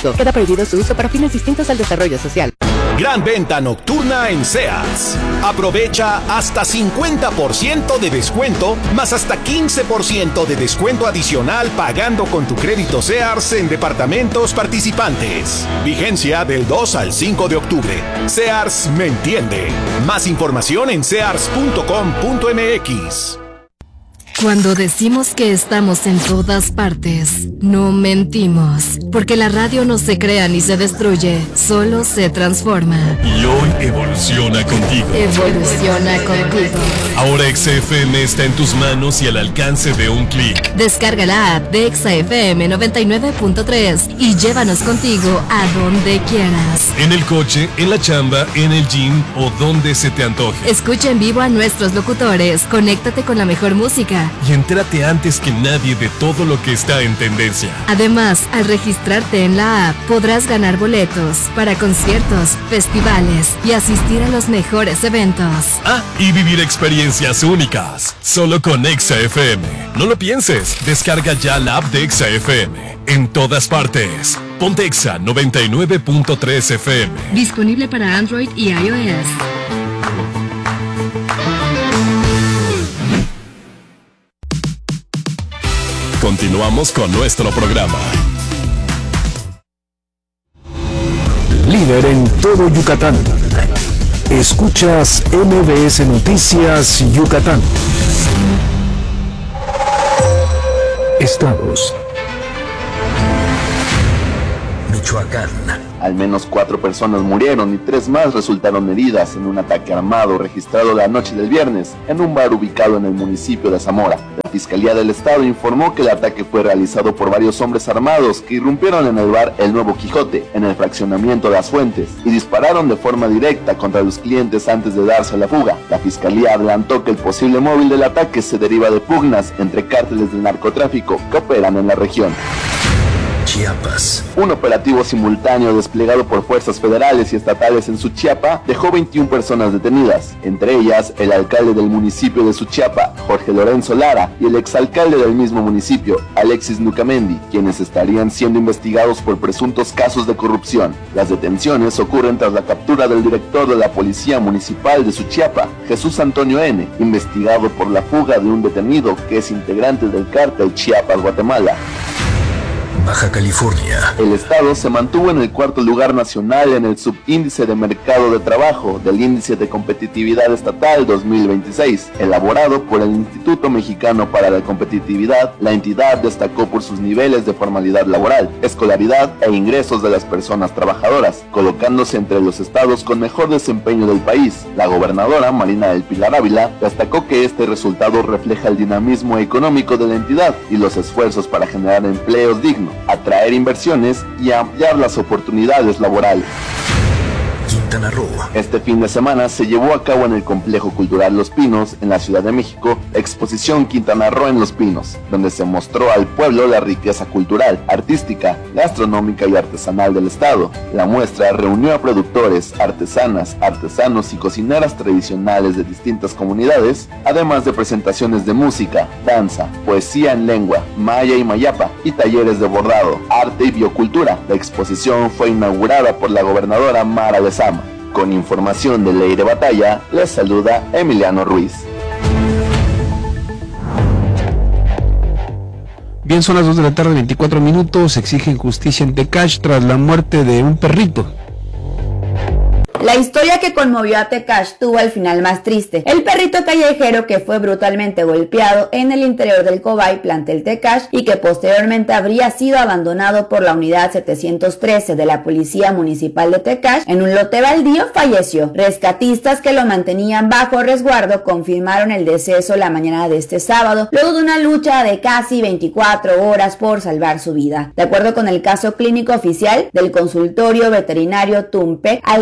público. Queda prohibido su uso para fines distintos al desarrollo social. Gran venta nocturna en Sears. Aprovecha hasta 50% de descuento, más hasta 15% de descuento adicional pagando con tu crédito Sears en departamentos participantes. Vigencia del 2 al 5 de octubre. Sears me entiende. Más información en sears.com.mx. Cuando decimos que estamos en todas partes, no mentimos, porque la radio no se crea ni se destruye, solo se transforma. Y hoy evoluciona contigo. Evoluciona contigo. Ahora XFM está en tus manos y al alcance de un clic. Descarga la app de XFM 99.3 y llévanos contigo a donde quieras. En el coche, en la chamba, en el gym o donde se te antoje. Escucha en vivo a nuestros locutores, conéctate con la mejor música. Y entérate antes que nadie de todo lo que está en tendencia. Además, al registrarte en la app, podrás ganar boletos para conciertos, festivales y asistir a los mejores eventos. Ah, y vivir experiencias únicas. Solo con XFM. No lo pienses, descarga ya la app de XFM. En todas partes. Ponte Exa 99.3 FM. Disponible para Android y iOS. Continuamos con nuestro programa. Líder en todo Yucatán. Escuchas MBS Noticias Yucatán. Estados. Michoacán. Al menos 4 personas murieron y 3 más resultaron heridas en un ataque armado registrado la noche del viernes en un bar ubicado en el municipio de Zamora. La Fiscalía del Estado informó que el ataque fue realizado por varios hombres armados que irrumpieron en el bar El Nuevo Quijote, en el fraccionamiento Las Fuentes, y dispararon de forma directa contra los clientes antes de darse a la fuga. La Fiscalía adelantó que el posible móvil del ataque se deriva de pugnas entre cárteles del narcotráfico que operan en la región. Chiapas. Un operativo simultáneo desplegado por fuerzas federales y estatales en Suchiapa dejó 21 personas detenidas, entre ellas el alcalde del municipio de Suchiapa, Jorge Lorenzo Lara, y el exalcalde del mismo municipio, Alexis Nucamendi, quienes estarían siendo investigados por presuntos casos de corrupción. Las detenciones ocurren tras la captura del director de la Policía Municipal de Suchiapa, Jesús Antonio N., investigado por la fuga de un detenido que es integrante del cártel Chiapas-Guatemala. Baja California. El estado se mantuvo en el 4º lugar nacional en el subíndice de mercado de trabajo del Índice de Competitividad Estatal 2026, elaborado por el Instituto Mexicano para la Competitividad. La entidad destacó por sus niveles de formalidad laboral, escolaridad e ingresos de las personas trabajadoras, colocándose entre los estados con mejor desempeño del país. La gobernadora Marina del Pilar Ávila destacó que este resultado refleja el dinamismo económico de la entidad y los esfuerzos para generar empleos dignos, atraer inversiones y ampliar las oportunidades laborales. Quintana Roo. Este fin de semana se llevó a cabo en el Complejo Cultural Los Pinos, en la Ciudad de México, la exposición Quintana Roo en Los Pinos, donde se mostró al pueblo la riqueza cultural, artística, gastronómica y artesanal del estado. La muestra reunió a productores, artesanas, artesanos y cocineras tradicionales de distintas comunidades, además de presentaciones de música, danza, poesía en lengua, maya y mayapa, y talleres de bordado, arte y biocultura. La exposición fue inaugurada por la gobernadora Mara Lezama. Con información de Leire Batalla, les saluda Emiliano Ruiz. Bien, son las 2 de la tarde, 24 minutos. Exigen justicia en Tecash tras la muerte de un perrito. La historia que conmovió a Tecash tuvo el final más triste. El perrito callejero que fue brutalmente golpeado en el interior del Cobay, plantel Tecash, y que posteriormente habría sido abandonado por la unidad 713 de la Policía Municipal de Tecash en un lote baldío, falleció. Rescatistas que lo mantenían bajo resguardo confirmaron el deceso la mañana de este sábado, luego de una lucha de casi 24 horas por salvar su vida. De acuerdo con el caso clínico oficial del consultorio veterinario Tumpe, al que este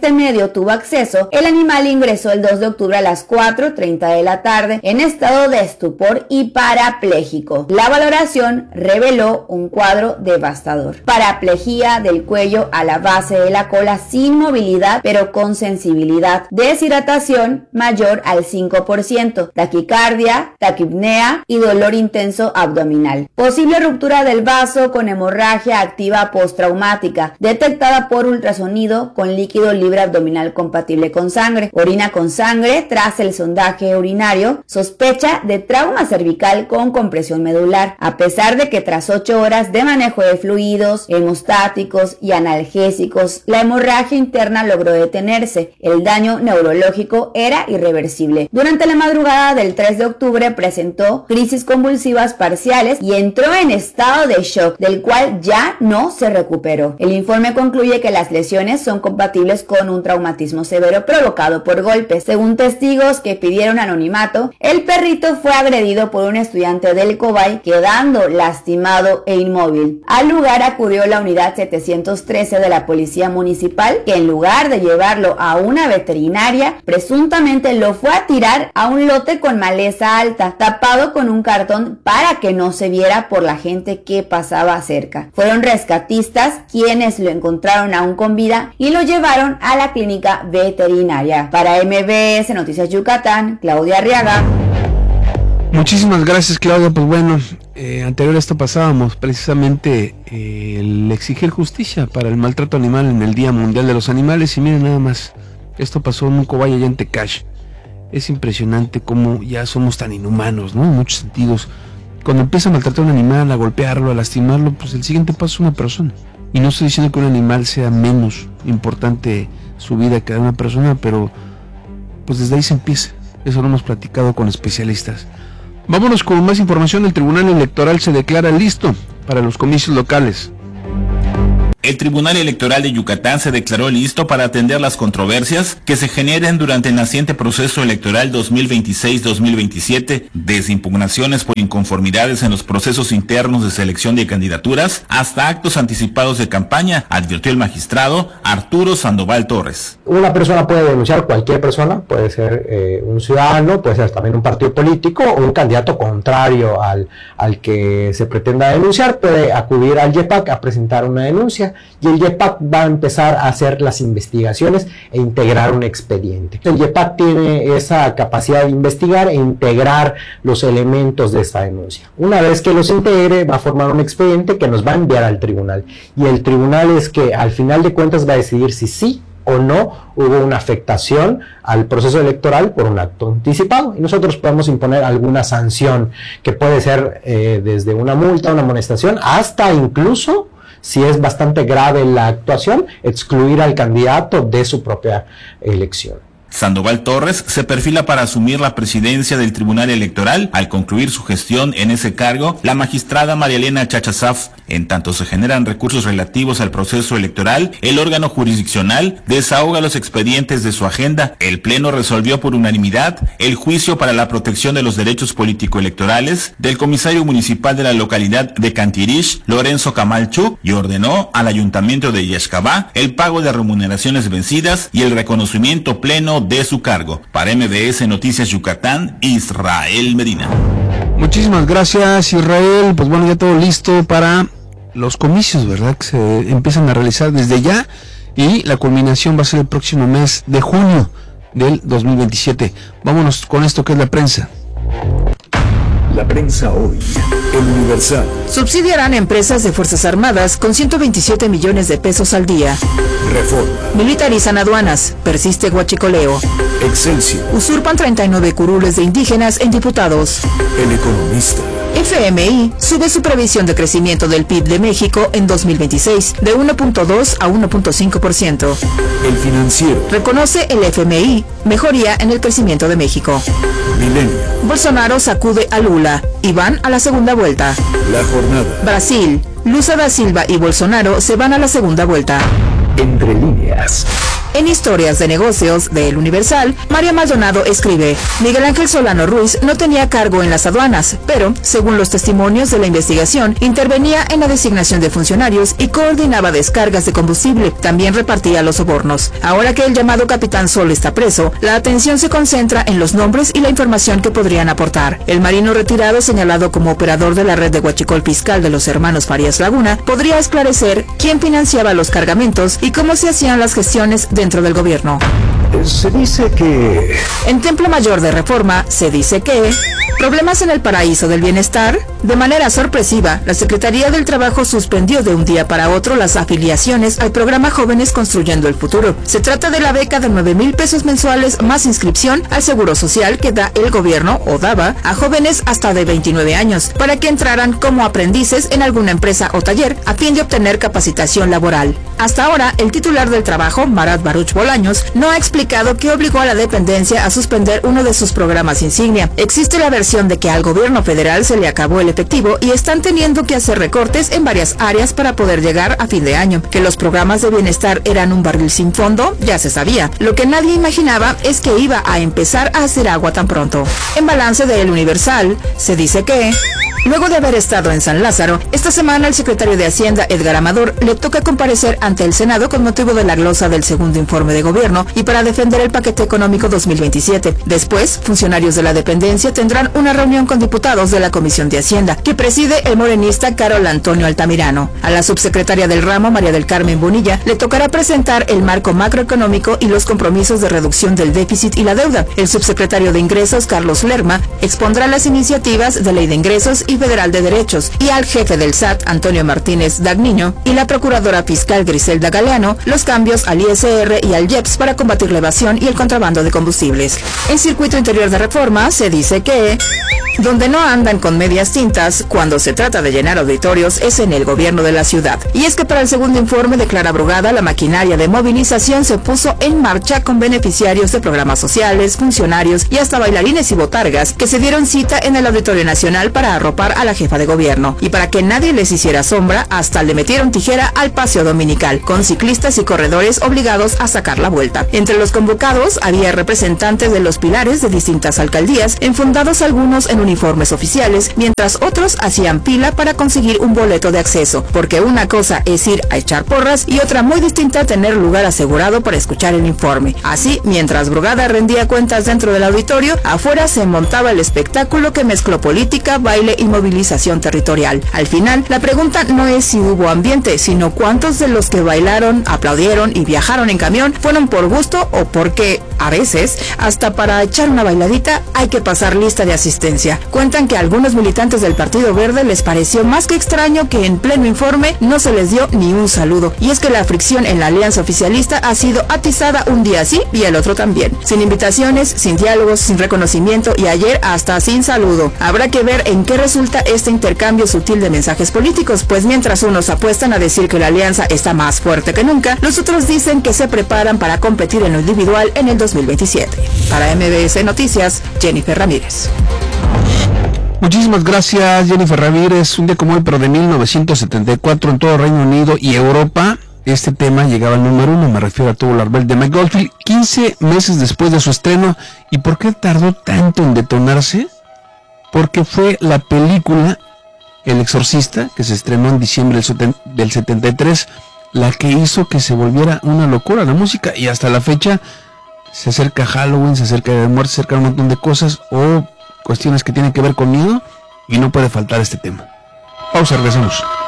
este medio tuvo acceso, el animal ingresó el 2 de octubre a las 4:30 de la tarde en estado de estupor y parapléjico. La valoración reveló un cuadro devastador: paraplejía del cuello a la base de la cola sin movilidad pero con sensibilidad, deshidratación mayor al 5%, taquicardia, taquipnea y dolor intenso abdominal. Posible ruptura del vaso con hemorragia activa postraumática, detectada por ultrasonido con líquido libre abdominal compatible con sangre, orina con sangre tras el sondaje urinario, sospecha de trauma cervical con compresión medular, a pesar de que tras 8 horas de manejo de fluidos, hemostáticos y analgésicos, la hemorragia interna logró detenerse. El daño neurológico era irreversible. Durante la madrugada del 3 de octubre presentó crisis convulsivas parciales y entró en estado de shock, del cual ya no se recuperó. El informe concluye que las lesiones son compatibles con un traumatismo severo provocado por golpes. Según testigos que pidieron anonimato, el perrito fue agredido por un estudiante del Cobay, quedando lastimado e inmóvil. Al lugar acudió la unidad 713 de la Policía Municipal, que en lugar de llevarlo a una veterinaria, presuntamente lo fue a tirar a un lote con maleza alta, tapado con un cartón para que no se viera por la gente que pasaba cerca. Fueron rescatistas quienes lo encontraron aún con vida y lo llevaron a la clínica veterinaria. Para MBS Noticias Yucatán, Claudia Arriaga. Muchísimas gracias, Claudia. Pues bueno, anterior a esto pasábamos precisamente el exigir justicia para el maltrato animal en el Día Mundial de los Animales. Y miren nada más, esto pasó en un Cobay allá en Tecash. Es impresionante cómo ya somos tan inhumanos, ¿no? En muchos sentidos. Cuando empieza a maltratar a un animal, a golpearlo, a lastimarlo, pues el siguiente paso es una persona. Y no estoy diciendo que un animal sea menos importante su vida que de una persona, pero pues desde ahí se empieza. Eso lo hemos platicado con especialistas. Vámonos con más información. El Tribunal Electoral se declara listo para los comicios locales. El Tribunal Electoral de Yucatán se declaró listo para atender las controversias que se generen durante el naciente proceso electoral 2026-2027, desde impugnaciones por inconformidades en los procesos internos de selección de candidaturas hasta actos anticipados de campaña, advirtió el magistrado Arturo Sandoval Torres. Una persona puede denunciar, cualquier persona, puede ser un ciudadano, puede ser también un partido político o un candidato contrario al que se pretenda denunciar, puede acudir al YEPAC a presentar una denuncia. Y el YEPAC va a empezar a hacer las investigaciones e integrar un expediente. El YEPAC tiene esa capacidad de investigar e integrar los elementos de esta denuncia. Una vez que los integre, va a formar un expediente que nos va a enviar al tribunal. Y el tribunal es que al final de cuentas va a decidir si sí o no hubo una afectación al proceso electoral por un acto anticipado. Y nosotros podemos imponer alguna sanción que puede ser desde una multa, una amonestación, hasta incluso, si es bastante grave la actuación, excluir al candidato de su propia elección. Sandoval Torres se perfila para asumir la presidencia del Tribunal Electoral. Al concluir su gestión en ese cargo, la magistrada María Elena Chachasaf, en tanto se generan recursos relativos al proceso electoral, el órgano jurisdiccional desahoga los expedientes de su agenda. El Pleno resolvió por unanimidad el juicio para la protección de los derechos político-electorales del comisario municipal de la localidad de Cantirish, Lorenzo Camalchuk, y ordenó al Ayuntamiento de Yaxcabá el pago de remuneraciones vencidas y el reconocimiento pleno de su cargo. Para MBS Noticias Yucatán, Israel Medina. Muchísimas gracias, Israel. Pues bueno, ya todo listo para los comicios, ¿verdad? Que se empiezan a realizar desde ya y la culminación va a ser el próximo mes de junio del 2027. Vámonos con esto que es la prensa. La prensa hoy. El Universal. Subsidiarán empresas de Fuerzas Armadas con 127 millones de pesos al día. Reforma. Militarizan aduanas. Persiste huachicoleo. Excelsior. Usurpan 39 curules de indígenas en diputados. El Economista. FMI sube su previsión de crecimiento del PIB de México en 2026 de 1.2 a 1.5%. El Financiero. Reconoce el FMI mejoría en el crecimiento de México. Milenio. Bolsonaro sacude a Lula y van a la segunda vuelta. La Jornada. Brasil. Lula da Silva y Bolsonaro se van a la segunda vuelta. Entre líneas. En Historias de Negocios de El Universal, María Maldonado escribe: Miguel Ángel Solano Ruiz no tenía cargo en las aduanas, pero, según los testimonios de la investigación, intervenía en la designación de funcionarios y coordinaba descargas de combustible. También repartía los sobornos. Ahora que el llamado Capitán Sol está preso, la atención se concentra en los nombres y la información que podrían aportar. El marino retirado, señalado como operador de la red de huachicol fiscal de los hermanos Farías Laguna, podría esclarecer quién financiaba los cargamentos y cómo se hacían las gestiones dentro del gobierno. Se dice que... En Templo Mayor de Reforma se dice que... Problemas en el Paraíso del Bienestar. De manera sorpresiva, la Secretaría del Trabajo suspendió de un día para otro las afiliaciones al programa Jóvenes Construyendo el Futuro. Se trata de la beca de 9,000 pesos mensuales más inscripción al Seguro Social que da el gobierno, o daba, a jóvenes hasta de 29 años, para que entraran como aprendices en alguna empresa o taller a fin de obtener capacitación laboral. Hasta ahora, el titular del trabajo, Marat Baruch Bolaños, no ha explicado qué obligó a la dependencia a suspender uno de sus programas insignia. Existe la versión de que al gobierno federal se le acabó el efectivo y están teniendo que hacer recortes en varias áreas para poder llegar a fin de año. Que los programas de bienestar eran un barril sin fondo, ya se sabía. Lo que nadie imaginaba es que iba a empezar a hacer agua tan pronto. En balance de El Universal, se dice que... Luego de haber estado en San Lázaro, esta semana el secretario de Hacienda, Edgar Amador, le toca comparecer ante el Senado con motivo de la glosa del segundo informe de gobierno y para defender el paquete económico 2027. Después, funcionarios de la dependencia tendrán una reunión con diputados de la Comisión de Hacienda, que preside el morenista Carol Antonio Altamirano. A la subsecretaria del ramo, María del Carmen Bonilla, le tocará presentar el marco macroeconómico y los compromisos de reducción del déficit y la deuda. El subsecretario de Ingresos, Carlos Lerma, expondrá las iniciativas de Ley de Ingresos y Federal de Derechos, y al jefe del SAT, Antonio Martínez Dagniño, y la procuradora fiscal Griselda Galeano, los cambios al ISR y al IEPS para combatir la evasión y el contrabando de combustibles. En Circuito Interior de Reforma se dice que... Donde no andan con medias tintas cuando se trata de llenar auditorios es en el gobierno de la ciudad. Y es que para el segundo informe de Clara Brugada, la maquinaria de movilización se puso en marcha con beneficiarios de programas sociales, funcionarios y hasta bailarines y botargas que se dieron cita en el Auditorio Nacional para arropar a la jefa de gobierno. Y para que nadie les hiciera sombra, hasta le metieron tijera al paseo dominical, con ciclistas y corredores obligados a sacar la vuelta. Entre los convocados había representantes de los pilares de distintas alcaldías, enfundados algunos en uniformes oficiales, mientras otros hacían fila para conseguir un boleto de acceso, porque una cosa es ir a echar porras y otra muy distinta tener lugar asegurado para escuchar el informe. Así, mientras Brugada rendía cuentas dentro del auditorio, afuera se montaba el espectáculo que mezcló política, baile y movilización territorial. Al final, la pregunta no es si hubo ambiente, sino cuántos de los que bailaron, aplaudieron y viajaron en camión fueron por gusto o porque, a veces, hasta para echar una bailadita hay que pasar lista de asistencia. Cuentan que a algunos militantes del Partido Verde les pareció más que extraño que en pleno informe no se les dio ni un saludo. Y es que la fricción en la alianza oficialista ha sido atizada un día sí y el otro también. Sin invitaciones, sin diálogos, sin reconocimiento y ayer hasta sin saludo. Habrá que ver en qué resulta este intercambio sutil de mensajes políticos, pues mientras unos apuestan a decir que la alianza está más fuerte que nunca, los otros dicen que se preparan para competir en lo individual en el 2027. Para MBS Noticias, Jennifer Ramírez. Muchísimas gracias, Jennifer Ramírez. Un día como hoy, pero de 1974, en todo Reino Unido y Europa, este tema llegaba al número 1, me refiero a Tubular Bells de Mike Oldfield, 15 meses después de su estreno. ¿Y por qué tardó tanto en detonarse? Porque fue la película El Exorcista, que se estrenó en diciembre del 73, la que hizo que se volviera una locura la música, y hasta la fecha se acerca Halloween, se acerca de muerte, se acerca un montón de cosas o cuestiones que tienen que ver con miedo, y no puede faltar este tema. Pausa, regresamos.